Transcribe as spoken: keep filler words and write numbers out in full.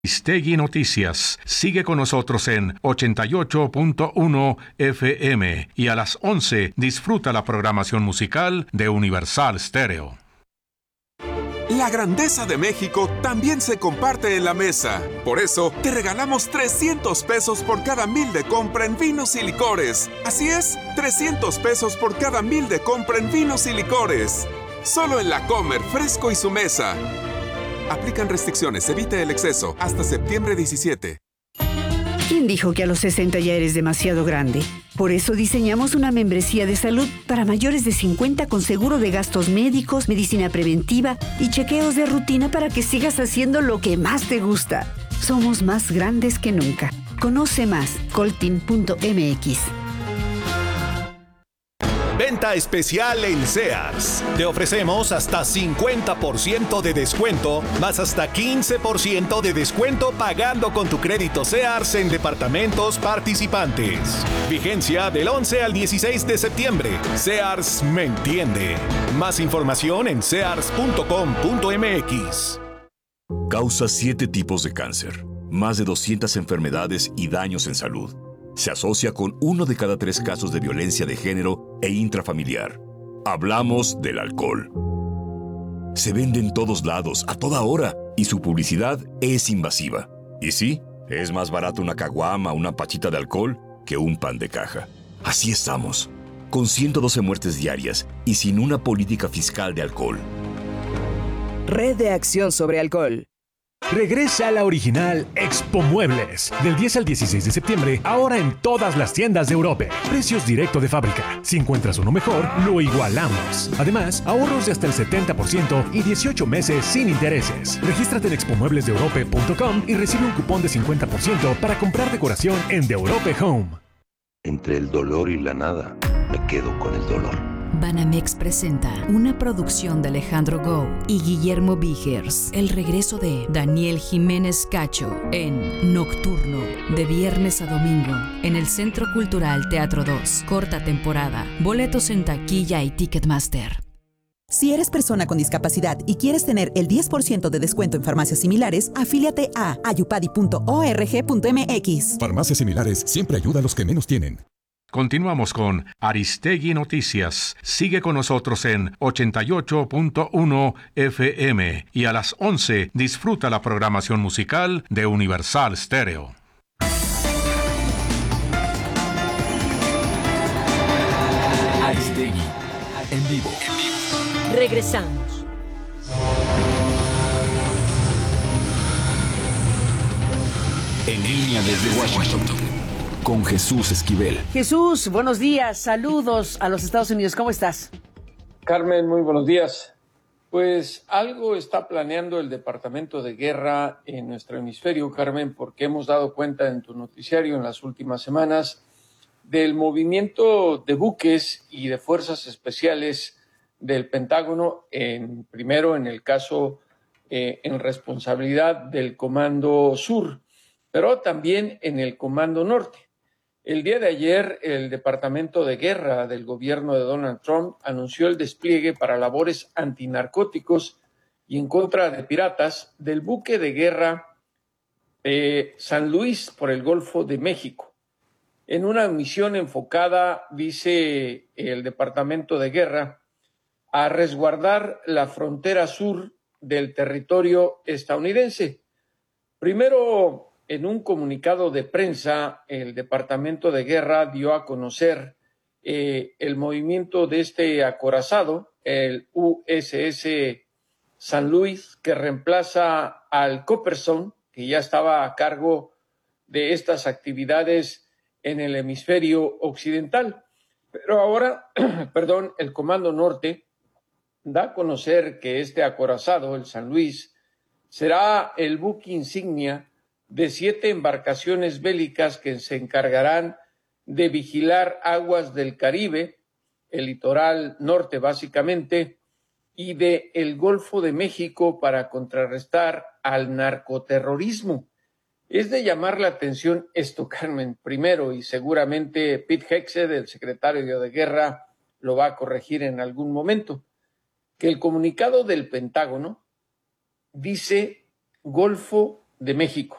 Aristegui Noticias. Sigue con nosotros en ochenta y ocho punto uno F M y a las once disfruta la programación musical de Universal Stereo. La grandeza de México también se comparte en la mesa. Por eso, te regalamos trescientos pesos por cada mil de compra en vinos y licores. Así es, trescientos pesos por cada mil de compra en vinos y licores. Solo en La Comer, Fresco y Su Mesa. Aplican restricciones, evite el exceso. Hasta septiembre diecisiete. ¿Quién dijo que a los sesenta ya eres demasiado grande? Por eso diseñamos una membresía de salud para mayores de cincuenta con seguro de gastos médicos, medicina preventiva y chequeos de rutina para que sigas haciendo lo que más te gusta. Somos más grandes que nunca. Conoce más, coltin punto m x. Venta especial en Sears. Te ofrecemos hasta cincuenta por ciento de descuento, más hasta quince por ciento de descuento pagando con tu crédito Sears en departamentos participantes. Vigencia del once al dieciséis de septiembre. Sears me entiende. Más información en sears punto com punto m x. Causa siete tipos de cáncer, más de doscientas enfermedades y daños en salud. Se asocia con uno de cada tres casos de violencia de género e intrafamiliar. Hablamos del alcohol. Se vende en todos lados, a toda hora, y su publicidad es invasiva. Y sí, es más barato una caguama o una pachita de alcohol que un pan de caja. Así estamos, con ciento doce muertes diarias y sin una política fiscal de alcohol. Red de Acción sobre Alcohol. Regresa a la original Expo Muebles. Del diez al dieciséis de septiembre, ahora en todas las tiendas de Europe. Precios directo de fábrica. Si encuentras uno mejor, lo igualamos. Además, ahorros de hasta el setenta por ciento y dieciocho meses sin intereses. Regístrate en expo muebles de europe punto com y recibe un cupón de cincuenta por ciento para comprar decoración en The Europe Home. Entre el dolor y la nada, me quedo con el dolor. Banamex presenta una producción de Alejandro Gou y Guillermo Vigers. El regreso de Daniel Jiménez Cacho en Nocturno, de viernes a domingo, en el Centro Cultural Teatro dos. Corta temporada. Boletos en taquilla y Ticketmaster. Si eres persona con discapacidad y quieres tener el diez por ciento de descuento en farmacias similares, afíliate a ayupadi punto org punto m x. Farmacias similares siempre ayuda a los que menos tienen. Continuamos con Aristegui Noticias. Sigue con nosotros en ochenta y ocho punto uno F M y a las once disfruta la programación musical de Universal Stereo. Aristegui, en vivo. Regresamos. En línea desde Washington, con Jesús Esquivel. Jesús, buenos días, saludos a los Estados Unidos, ¿cómo estás? Carmen, muy buenos días. Pues algo está planeando el Departamento de Guerra en nuestro hemisferio, Carmen, porque hemos dado cuenta en tu noticiario en las últimas semanas del movimiento de buques y de fuerzas especiales del Pentágono, en, primero en el caso eh, en responsabilidad del Comando Sur, pero también en el Comando Norte. El día de ayer, el Departamento de Guerra del gobierno de Donald Trump anunció el despliegue para labores antinarcóticos y en contra de piratas del buque de guerra eh, San Luis por el Golfo de México. En una misión enfocada, dice el Departamento de Guerra, a resguardar la frontera sur del territorio estadounidense. Primero, en un comunicado de prensa, el Departamento de Guerra dio a conocer eh, el movimiento de este acorazado, el U S S San Luis, que reemplaza al Copperson, que ya estaba a cargo de estas actividades en el hemisferio occidental. Pero ahora, perdón, el Comando Norte da a conocer que este acorazado, el San Luis, será el buque insignia de siete embarcaciones bélicas que se encargarán de vigilar aguas del Caribe, el litoral norte básicamente, y de el Golfo de México para contrarrestar al narcoterrorismo. Es de llamar la atención esto, Carmen, primero, y seguramente Pete Hegseth, el secretario de Guerra, lo va a corregir en algún momento, que el comunicado del Pentágono dice Golfo de México.